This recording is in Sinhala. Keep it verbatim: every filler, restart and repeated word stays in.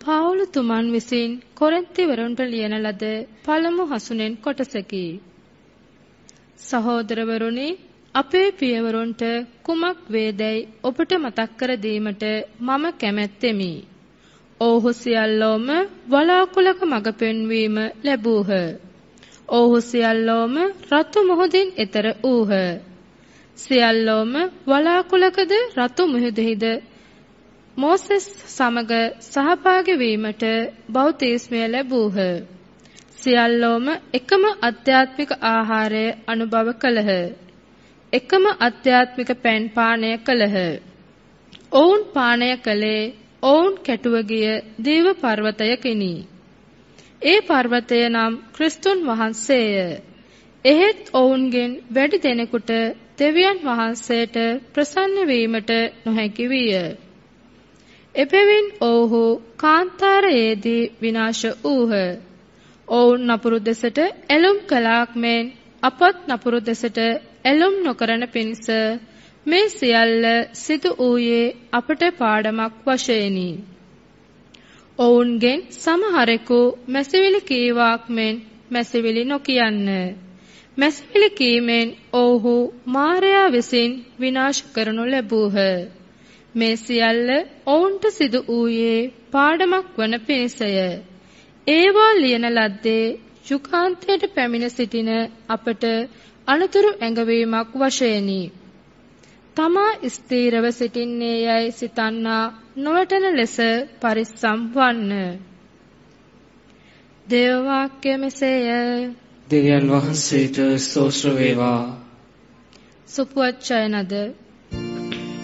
පාවුල තුමන් විසින් කොරින්තිවරුන්ට ලියන ලද පළමු හසුනෙන් කොටසකි. සහෝදරවරුනි, අපේ පියවරුන්ට කුමක් වේදැයි ඔබට මතක් කර දීමට මම කැමැත්තෙමි. ඔව්හු සියල්ලෝම වලාකුළක මඟ පෙන්වීම ලැබූහ. ඔව්හු සියල්ලෝම රතු මුහුදින් එතර වූහ. සියල්ලෝම වලාකුළකද රතු මුහුදෙහිද මෝසෙස් සමග සහභාගී වීමට බෞතිස්මය ලැබූහ. සියල්ලෝම එකම අධ්‍යාත්මික ආහාරය අනුභව කළහ. එකම අධ්‍යාත්මික පැන් පානය කළහ. ඔවුන් පානය කළේ ඔවුන් කැටුව ගිය දේව පර්වතයකිනි. ඒ පර්වතය නම් ක්‍රිස්තුන් වහන්සේය. එහෙත් ඔවුන්ගෙන් වැඩි දෙනෙකුට දෙවියන් වහන්සේට ප්‍රසන්න වීමට නොහැකි විය. එබැවින් ඔවුහු කාන්තාරයේදී විනාශ වූහ. ඔවුන් නපුරු දෙසට ඇලුම් කළාක් මෙන් අපත් නපුරු දෙසට ඇලුම් නොකරන පිණිස මේ සියල්ල සිදු වූයේ අපට පාඩමක් වශයෙනි. ඔවුන්ගෙන් සමහරෙකු මැසිවිලි කීවාක් මෙන් මැසිවිලි නොකියන්න. මැසිවිලි කීමෙන් ඔවුහු මාරයා විසින් විනාශ කරනු ලැබූහ. මේ සියල්ල ඔවුන්ට සිදු වූයේ පාඩමක් වන පිණිසය. ඒවා ලියන ලද්දේ යුගාන්තයට පැමිණ සිටින අපට අනතුරු ඇඟවීමක් වශයෙනි. තමා ස්ථීරව සිටින්නේ යයි සිතන්නා නොවටන ලෙස පරිස්සම් වන්න. දේව වාක්‍ය මෙසේය. දෙවියන් වහන්සේට ස්තෝත්‍ර වේවා. සුපවච්චයනද